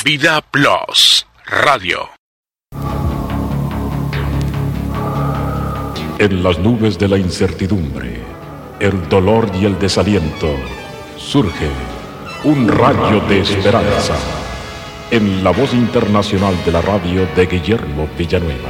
Vida Plus Radio. En las nubes de la incertidumbre, el dolor y el desaliento, surge un rayo de esperanza en la voz internacional de la radio de Guillermo Villanueva.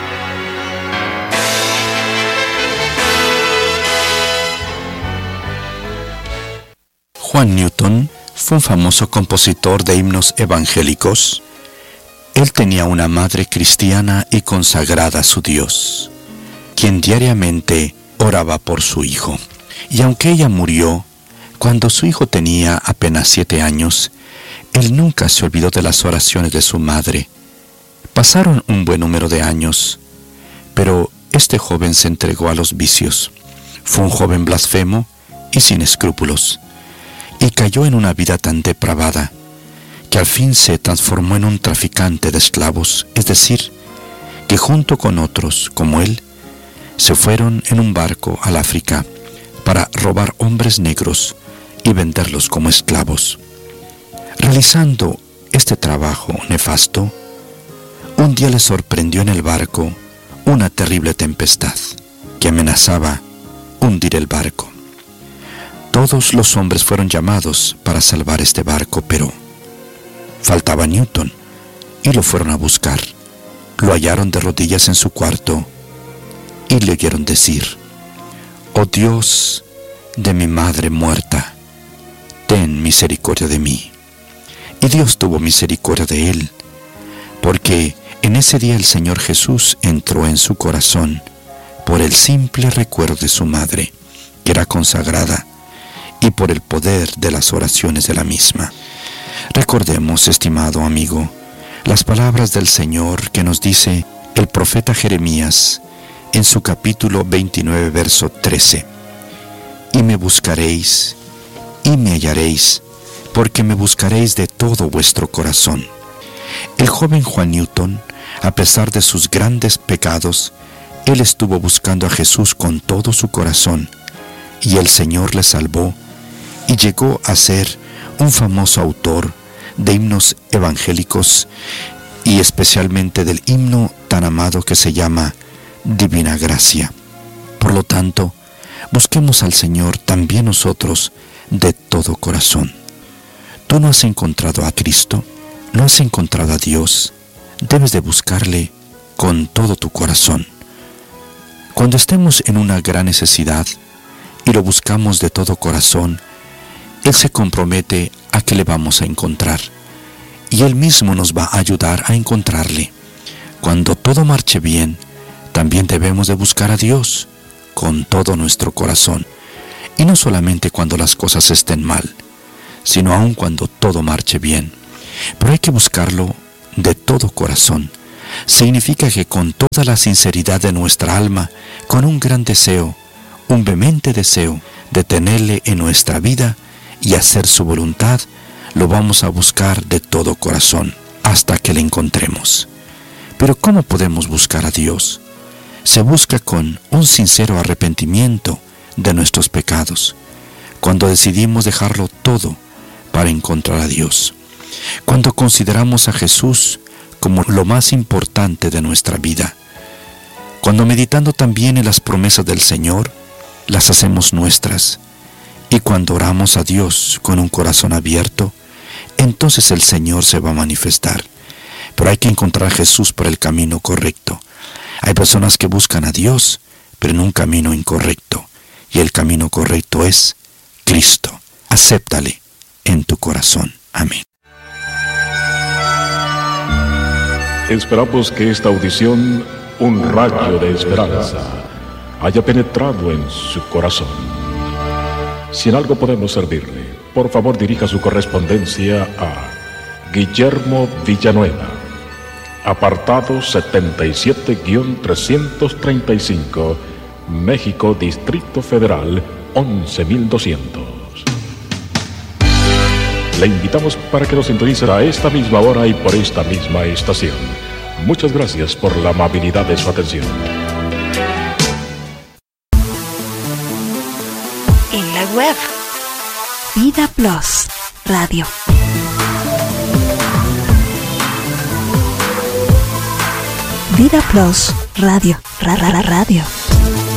Juan Newton fue un famoso compositor de himnos evangélicos. Él tenía una madre cristiana y consagrada a su Dios, quien diariamente oraba por su hijo. Y aunque ella murió cuando su hijo tenía apenas 7 años, él nunca se olvidó de las oraciones de su madre. Pasaron un buen número de años, pero este joven se entregó a los vicios. Fue un joven blasfemo y sin escrúpulos, y cayó en una vida tan depravada que al fin se transformó en un traficante de esclavos, es decir, que junto con otros como él, se fueron en un barco al África para robar hombres negros y venderlos como esclavos. Realizando este trabajo nefasto, un día le sorprendió en el barco una terrible tempestad que amenazaba hundir el barco. Todos los hombres fueron llamados para salvar este barco, pero faltaba Newton y lo fueron a buscar. Lo hallaron de rodillas en su cuarto y le oyeron decir: «Oh Dios de mi madre muerta, ten misericordia de mí». Y Dios tuvo misericordia de él, porque en ese día el Señor Jesús entró en su corazón por el simple recuerdo de su madre, que era consagrada, y por el poder de las oraciones de la misma. Recordemos, estimado amigo, las palabras del Señor que nos dice el profeta Jeremías en su capítulo 29, verso 13. «Y me buscaréis, y me hallaréis, porque me buscaréis de todo vuestro corazón». El joven Juan Newton, a pesar de sus grandes pecados, él estuvo buscando a Jesús con todo su corazón, y el Señor le salvó, y llegó a ser un famoso autor de himnos evangélicos, y especialmente del himno tan amado que se llama Divina Gracia. Por lo tanto, busquemos al Señor también nosotros de todo corazón. ¿Tú no has encontrado a Cristo? ¿No has encontrado a Dios? Debes de buscarle con todo tu corazón. Cuando estemos en una gran necesidad y lo buscamos de todo corazón, Él se compromete a que le vamos a encontrar, y Él mismo nos va a ayudar a encontrarle. Cuando todo marche bien, también debemos de buscar a Dios con todo nuestro corazón, y no solamente cuando las cosas estén mal, sino aun cuando todo marche bien. Pero hay que buscarlo de todo corazón. Significa que con toda la sinceridad de nuestra alma, con un gran deseo, un vehemente deseo de tenerle en nuestra vida y hacer su voluntad, lo vamos a buscar de todo corazón hasta que le encontremos. Pero ¿cómo podemos buscar a Dios? Se busca con un sincero arrepentimiento de nuestros pecados, cuando decidimos dejarlo todo para encontrar a Dios, cuando consideramos a Jesús como lo más importante de nuestra vida, cuando meditando también en las promesas del Señor, las hacemos nuestras, y cuando oramos a Dios con un corazón abierto, entonces el Señor se va a manifestar. Pero hay que encontrar a Jesús por el camino correcto. Hay personas que buscan a Dios, pero en un camino incorrecto, y el camino correcto es Cristo. Acéptale en tu corazón. Amén. Esperamos que esta audición, un rayo de esperanza, haya penetrado en su corazón. Si en algo podemos servirle, por favor dirija su correspondencia a Guillermo Villanueva, apartado 77-335, México, Distrito Federal, 11.200. Le invitamos para que nos sintonice a esta misma hora y por esta misma estación. Muchas gracias por la amabilidad de su atención. En la web Vida Plus Radio. Vida Plus Radio. Radio.